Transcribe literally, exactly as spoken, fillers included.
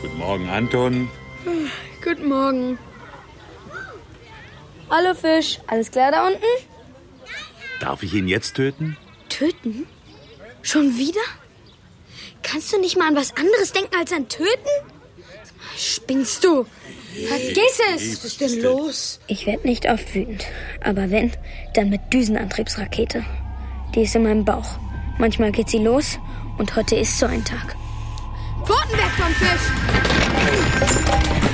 Guten Morgen, Anton. Guten Morgen. Hallo Fisch, alles klar da unten? Darf ich ihn jetzt töten? Töten? Schon wieder? Kannst du nicht mal an was anderes denken als an Töten? Spinnst du? Vergiss es! Was ist denn los? Ich werde nicht oft wütend. Aber wenn, dann mit Düsenantriebsrakete. Die ist in meinem Bauch. Manchmal geht sie los und heute ist so ein Tag. Pfoten weg vom Fisch!